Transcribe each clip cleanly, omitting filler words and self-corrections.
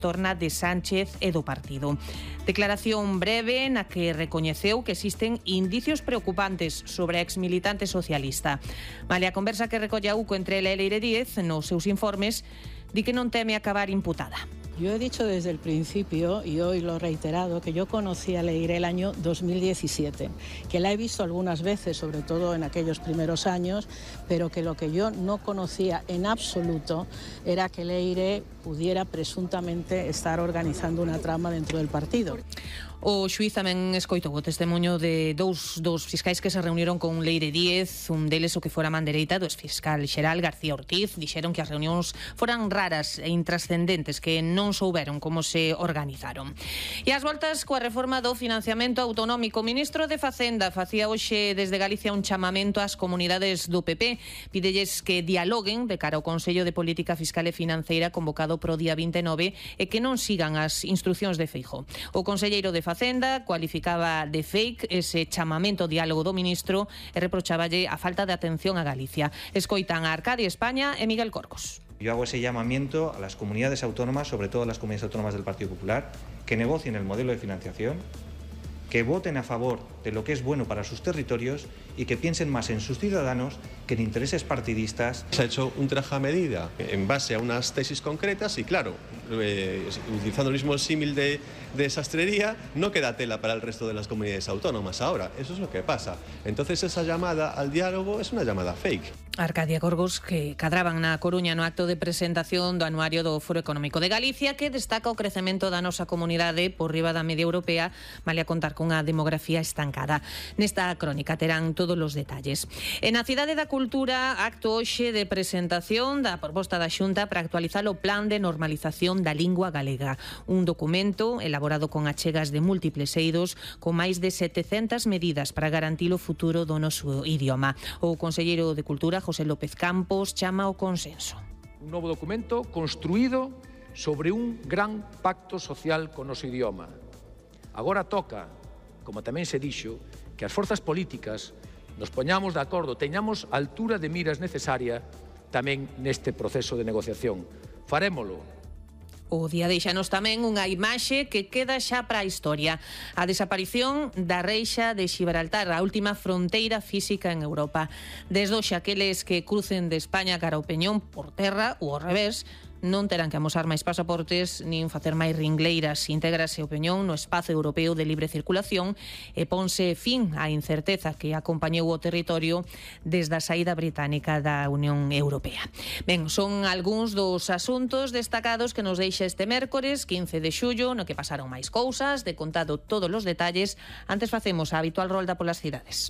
torna de Sánchez e do partido. Declaración breve na que recoñeceu que existen indicios preocupantes sobre a exmilitante socialista. Malia a conversa que recolle a UCO entre ela e Leire Díez nos seus informes, di que non teme acabar imputada. Yo he dicho desde el principio, y hoy lo he reiterado, que yo conocí a Leire el año 2017, que la he visto algunas veces, sobre todo en aquellos primeros años, pero que lo que yo no conocía en absoluto era que Leire pudiera presuntamente estar organizando una trama dentro del partido. O xuíz tamén escoitou o testemunho de dous fiscais que se reuniron con Leire Díez, un deles o que fora man dereita do exfiscal xeral García Ortiz. Dixeron que as reunións foran raras e intrascendentes, que non souberon como se organizaron. E as voltas coa reforma do financiamento autonómico, o ministro de Facenda facía hoxe desde Galicia un chamamento ás comunidades do PP. Pídelles que dialoguen de cara ao Consello de Política Fiscal e Financeira convocado pro día 29 e que non sigan as instruccións de Feijóo. O conselleiro de Facenda cualificaba de fake ese chamamento diálogo do ministro e reprocháballe a falta de atención a Galicia. Escoitan a Arcadia España e Miguel Corcos. Yo hago ese llamamiento a las comunidades autónomas, sobre todo a las comunidades autónomas del Partido Popular, que negocien el modelo de financiación, que voten a favor de lo que es bueno para sus territorios y que piensen más en sus ciudadanos que en intereses partidistas. Se ha hecho un traje a medida en base a unas tesis concretas y, claro, utilizando el mismo símil de sastrería, no queda tela para el resto de las comunidades autónomas ahora. Eso es lo que pasa. Entonces esa llamada al diálogo es una llamada fake. Arcadia Corgos, que cadraban na Coruña no acto de presentación do anuario do Foro Económico de Galicia, que destaca o crecemento da nosa comunidade por riba da media europea, malia contar cunha demografía estancada. Nesta crónica terán todos os detalles. En a Cidade da Cultura, acto hoxe de presentación da proposta da Xunta para actualizar o Plan de Normalización da Lingua Galega, un documento elaborado con achegas de múltiples eidos con máis de 700 medidas para garantir o futuro do noso idioma. O conselleiro de Cultura, José López Campos, chama ao consenso. Un novo documento construído sobre un gran pacto social con o noso idioma. Agora toca, como tamén se dixo, que as forzas políticas nos poñamos de acordo, teñamos a altura de miras necesaria tamén neste proceso de negociación. Farémolo. O día deixanos tamén unha imaxe que queda xa para a historia. A desaparición da reixa de Xibraltar, a última fronteira física en Europa. Desde hoxe aqueles que crucen de España cara ao Peñón por terra ou ao revés non terán que amosar máis pasaportes nin facer máis ringleiras. Intégrase o Peñón no espazo europeo de libre circulación e ponse fin á incerteza que acompañou o territorio desde a saída británica da Unión Europea. Ben, son algúns dos asuntos destacados que nos deixa este mércores 15 de xullo, no que pasaron máis cousas, de contado todos os detalles. Antes facemos a habitual rolda polas cidades.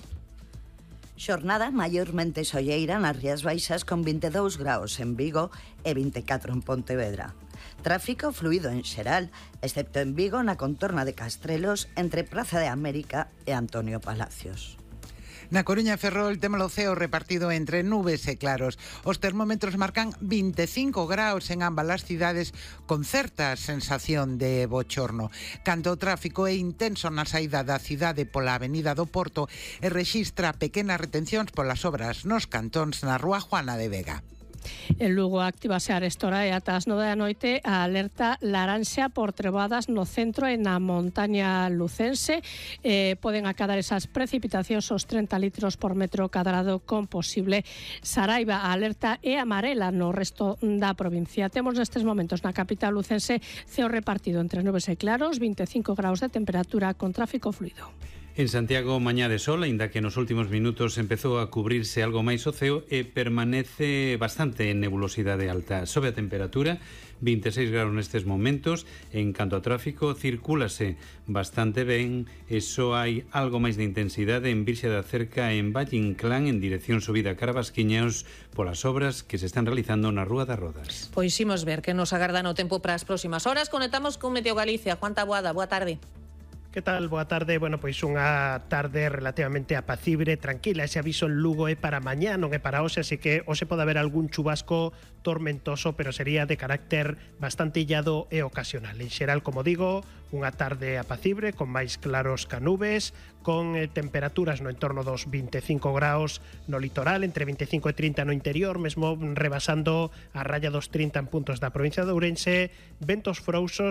Xornada maiormente solleira nas Rías Baixas con 22 graus en Vigo e 24 en Pontevedra. Tráfico fluido en xeral, excepto en Vigo na contorna de Castrelos entre Praza de América e Antonio Palacios. Na Coruña e Ferrol temos o ceo repartido entre nubes e claros. Os termómetros marcan 25 graus en ambas as cidades con certa sensación de bochorno. Canto o tráfico é intenso na saída da cidade pola Avenida do Porto e rexistra pequenas retencións polas obras nos cantóns na Rúa Juana de Vega. En Lugo activase a restora e ata as 9 da noite a alerta laranxa por trebadas no centro e na montaña lucense. Poden acadar esas precipitacións os 30 litros por metro cadrado con posible saraiva. A alerta é amarela no resto da provincia. Temos nestes momentos na capital lucense ceo repartido entre nubes e claros, 25 graus de temperatura con tráfico fluido. En Santiago, mañá de sol, aínda que nos últimos minutos empezou a cubrirse algo máis o ceo e permanece bastante en nebulosidade alta. Sobe a temperatura, 26 graus nestes momentos. En canto a tráfico, circúlase bastante ben e só hai algo máis de intensidade en Virxe da Cerca en Valle Inclán en dirección subida a Carabasquiñaos polas obras que se están realizando na Rúa das Rodas. Pois imos ver que nos agardan o tempo para as próximas horas. Conectamos con Meteo Galicia. Juan Taboada, boa tarde. Que tal? Boa tarde. Bueno, pois unha tarde relativamente apacible, tranquila. Ese aviso en Lugo é para mañá, non é para hoxe, así que hoxe pode haber algún chubasco tormentoso, pero sería de carácter bastante illado e ocasional. En xeral, como digo, unha tarde apacible, con máis claros que nubes, con temperaturas no entorno dos 25 graus no litoral, entre 25 e 30 no interior, mesmo rebasando a raya dos 30 en puntos da provincia de Ourense, ventos frouxos